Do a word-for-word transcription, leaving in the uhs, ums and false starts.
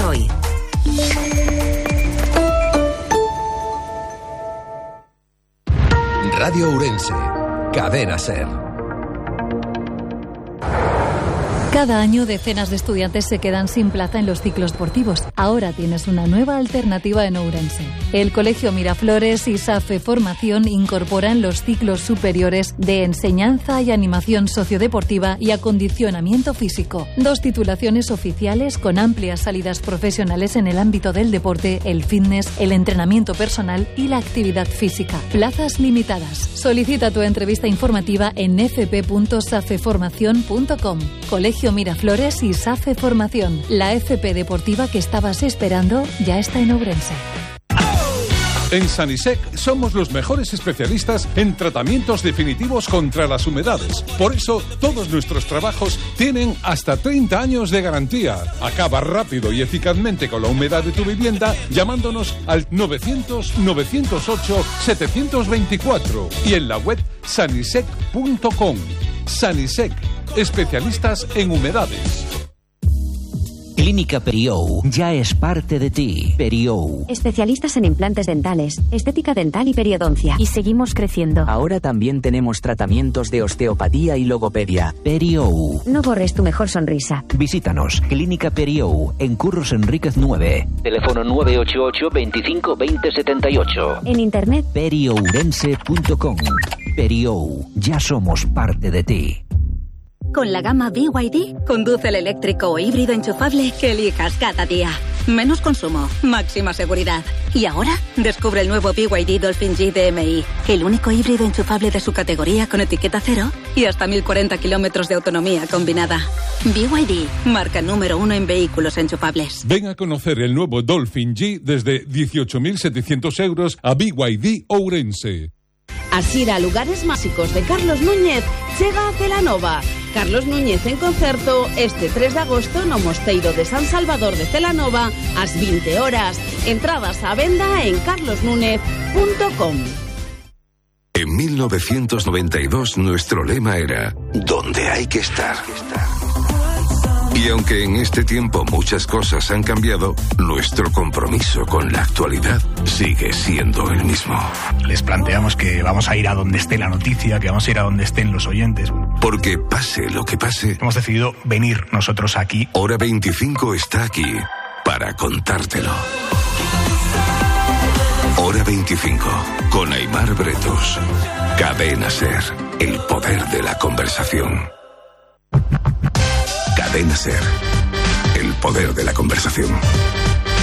hoy. Radio Ourense, Cadena SER. Cada año decenas de estudiantes se quedan sin plaza en los ciclos deportivos. Ahora tienes una nueva alternativa en Ourense. El Colegio Miraflores y SAFE Formación incorporan los ciclos superiores de enseñanza y animación sociodeportiva y acondicionamiento físico. Dos titulaciones oficiales con amplias salidas profesionales en el ámbito del deporte, el fitness, el entrenamiento personal y la actividad física. Plazas limitadas. Solicita tu entrevista informativa en f p punto safeformación punto com. Colegio Miraflores y SAFE Formación. La F P deportiva que estabas esperando ya está en Ourense. En Sanisec somos los mejores especialistas en tratamientos definitivos contra las humedades. Por eso, todos nuestros trabajos tienen hasta treinta años de garantía. Acaba rápido y eficazmente con la humedad de tu vivienda llamándonos al novecientos, novecientos ocho, setecientos veinticuatro y en la web sanisec punto com. Sanisec, especialistas en humedades. Clínica Periou ya es parte de ti. Periou. Especialistas en implantes dentales, estética dental y periodoncia. Y seguimos creciendo. Ahora también tenemos tratamientos de osteopatía y logopedia. Periou. No borres tu mejor sonrisa. Visítanos. Clínica Periou, en Curros Enríquez nueve. Teléfono nueve ocho ocho, veinticinco, veinte, setenta y ocho. En internet periourense punto com. Periou. Ya somos parte de ti. Con la gama B Y D, conduce el eléctrico o híbrido enchufable que elijas cada día. Menos consumo, máxima seguridad. Y ahora, descubre el nuevo B Y D Dolphin G D M I, el único híbrido enchufable de su categoría con etiqueta cero y hasta mil cuarenta kilómetros de autonomía combinada. B Y D, marca número uno en vehículos enchufables. Ven a conocer el nuevo Dolphin G desde dieciocho mil setecientos euros a B Y D Ourense. Así a Lugares Máxicos de Carlos Núñez llega a Celanova. Carlos Núñez en concerto este tres de agosto no Mosteiro de San Salvador de Celanova ás veinte horas. Entradas a venda en carlos núñez punto com. En mil novecientos noventa y dos nuestro lema era «Donde hay que estar». Y aunque en este tiempo muchas cosas han cambiado, nuestro compromiso con la actualidad sigue siendo el mismo. Les planteamos que vamos a ir a donde esté la noticia, que vamos a ir a donde estén los oyentes. Porque pase lo que pase, hemos decidido venir nosotros aquí. Hora veinticinco está aquí para contártelo. Hora veinticinco, con Aimar Bretos. Cadena SER, el poder de la conversación. Cadena SER, el poder de la conversación.